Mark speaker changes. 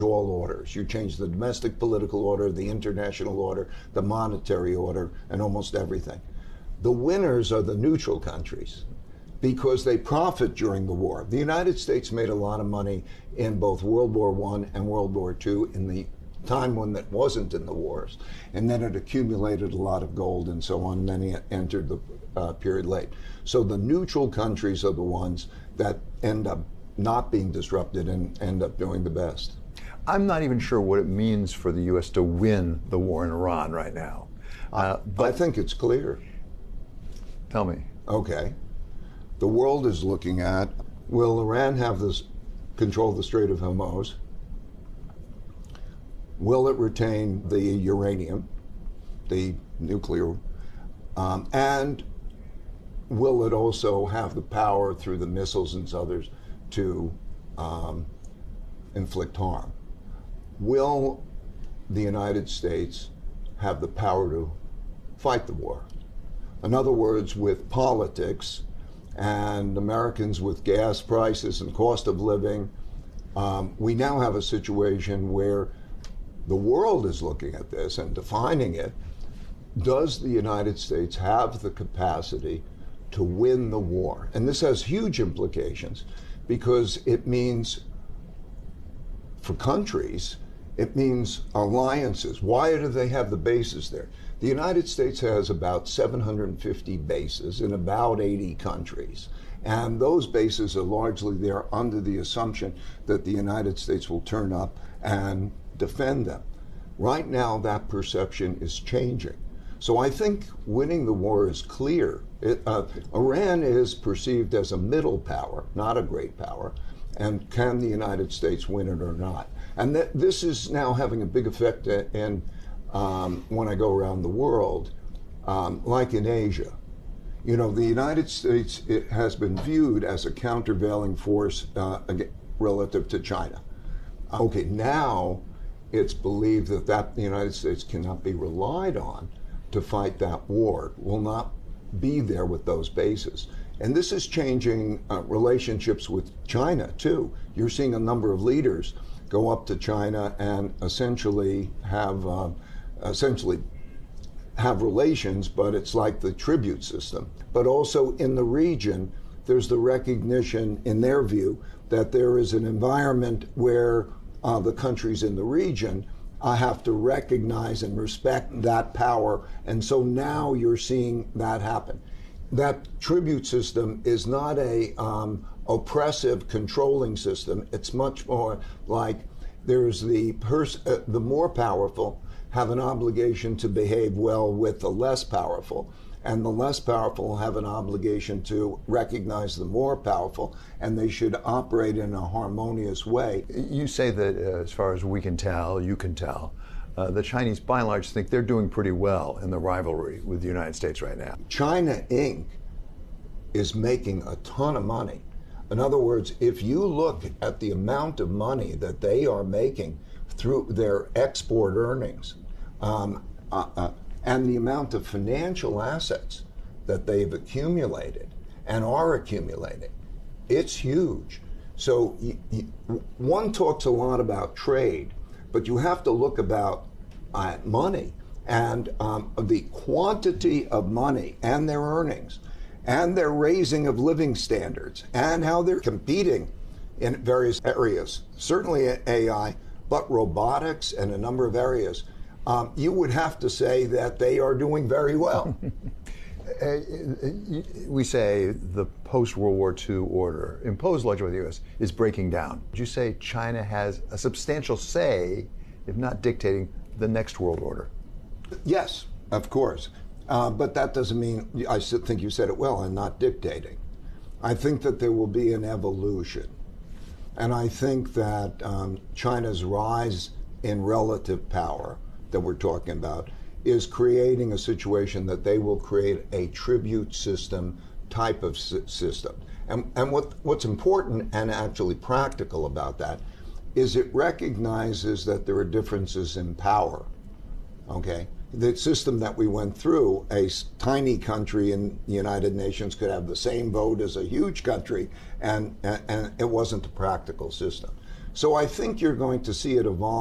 Speaker 1: all orders. You change the domestic political order, the international order, the monetary order, and almost everything. The winners are the neutral countries because they profit during the war. The United States made a lot of money in both World War I and World War II in the time when that wasn't in the wars. And then it accumulated a lot of gold and so on, and then it entered the period late. So the neutral countries are the ones that end up not being disrupted and end up doing the best.
Speaker 2: I'm not even sure what it means for the U.S. to win the war in Iran right now.
Speaker 1: But I think it's clear.
Speaker 2: Tell me.
Speaker 1: Okay. The world is looking at, will Iran have this control the Strait of Hormuz? Will it retain the uranium, the nuclear, and will it also have the power through the missiles and others to inflict harm? Will the United States have the power to fight the war? In other words, with politics and Americans with gas prices and cost of living, we now have a situation where the world is looking at this and defining it. Does the United States have the capacity to win the war? And this has huge implications because it means, for countries, it means alliances. Why do they have the bases there? The United States has about 750 bases in about 80 countries. And those bases are largely there under the assumption that the United States will turn up and defend them. Right now, that perception is changing. So I think winning the war is clear. Iran is perceived as a middle power, not a great power. And can the United States win it or not? And this is now having a big effect in when I go around the world, like in Asia. You know, the United States, it has been viewed as a countervailing force relative to China. Okay, now it's believed that the United States cannot be relied on to fight that war, will not be there with those bases. And this is changing relationships with China, too. You're seeing a number of leaders go up to China and essentially have relations, but it's like the tribute system. But also in the region, there's the recognition, in their view, that there is an environment where the countries in the region have to recognize and respect that power. And so now you're seeing that happen. That tribute system is not a oppressive, controlling system. It's much more like there's the more powerful have an obligation to behave well with the less powerful, and the less powerful have an obligation to recognize the more powerful, and they should operate in a harmonious way.
Speaker 2: You say that as far as we can tell, you can tell, the Chinese by and large think they're doing pretty well in the rivalry with the United States right now.
Speaker 1: China Inc. is making a ton of money. In other words, if you look at the amount of money that they are making through their export earnings, and the amount of financial assets that they've accumulated and are accumulating, it's huge. So one talks a lot about trade, but you have to look about money and the quantity of money and their earnings and their raising of living standards and how they're competing in various areas, certainly AI, but robotics and a number of areas. You would have to say that they are doing very well.
Speaker 2: We say the post-World War II order, imposed largely by the U.S., is breaking down. Would you say China has a substantial say, if not dictating, the next world order?
Speaker 1: Yes, of course. But that doesn't mean, I think you said it well, and not dictating. I think that there will be an evolution. And I think that China's rise in relative power that we're talking about is creating a situation that they will create a tribute system type of system. And what's important and actually practical about that is it recognizes that there are differences in power, okay? The system that we went through, a tiny country in the United Nations could have the same vote as a huge country, and it wasn't a practical system. So I think you're going to see it evolve.